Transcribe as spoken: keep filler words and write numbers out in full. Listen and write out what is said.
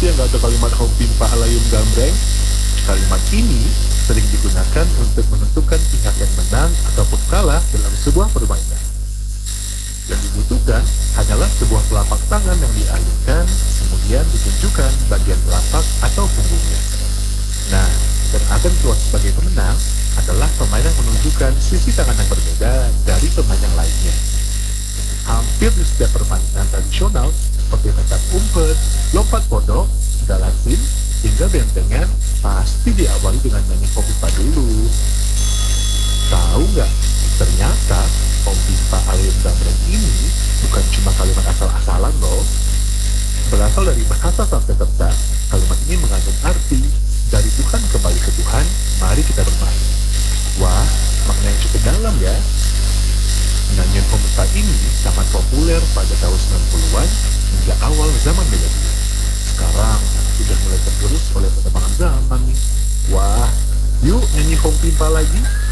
sih yang nggak tahu kalimat Hong Pimpa Alayum Gambreng? Kalimat ini sering digunakan untuk menentukan pihak yang menang ataupun kalah dalam sebuah permainan. Yang dibutuhkan hanyalah sebuah telapak tangan yang dialihkan, kemudian ditunjukkan bagian telapak atau punggungnya. Nah, dan akan keluar sebagai pemenang adalah pemain yang menunjukkan sisi tangan yang berbeda dari pemain yang lainnya. Hampir di setiap permainan tradisional seperti petak umpet, lompat kodok, galasin, hingga bentengan pasti diawali dengan nyanyi Hong Pimpa dulu. Tahu nggak? Ternyata Hong Pimpa Alayum Gambreng ini bukan cuma kalimat asal-asalan loh. Berasal dari bahasa Sanskerta, kalimat ini mengandung arti dari Tuhan kembali ke Tuhan, mari kita bermain. Wah, makna yang cukup dalam ya. Nyanyian Hong Pimpa ini sangat populer pada tahun sembilan puluhan hingga awal zaman milenium. Sekarang sudah mulai tergerus oleh perkembangan zaman nih. Wah, yuk nyanyi Hong Pimpa lagi.